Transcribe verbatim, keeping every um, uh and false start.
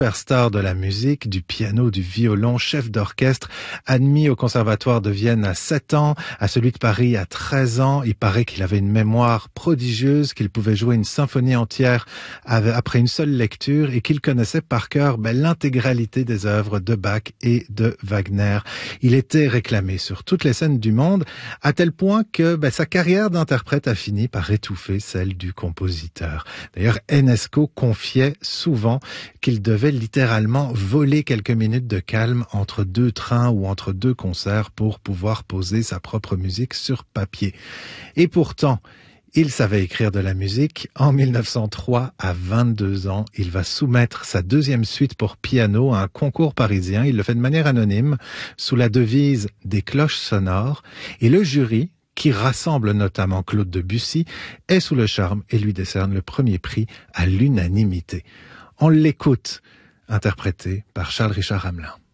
Superstar de la musique, du piano, du violon, chef d'orchestre, admis au conservatoire de Vienne à sept ans, à celui de Paris à treize ans. Il paraît qu'il avait une mémoire prodigieuse, qu'il pouvait jouer une symphonie entière après une seule lecture et qu'il connaissait par cœur ben, l'intégralité des œuvres de Bach et de Wagner. Il était réclamé sur toutes les scènes du monde, à tel point que ben, sa carrière d'interprète a fini par étouffer celle du compositeur. D'ailleurs, Enesco confiait souvent qu'il devait littéralement voler quelques minutes de calme entre deux trains ou entre deux concerts pour pouvoir poser sa propre musique sur papier. Et pourtant, il savait écrire de la musique. En mille neuf cent trois, à vingt-deux ans, il va soumettre sa deuxième suite pour piano à un concours parisien. Il le fait de manière anonyme, sous la devise des cloches sonores. Et le jury, qui rassemble notamment Claude Debussy, est sous le charme et lui décerne le premier prix à l'unanimité. On l'écoute, interprété par Charles Richard Hamelin.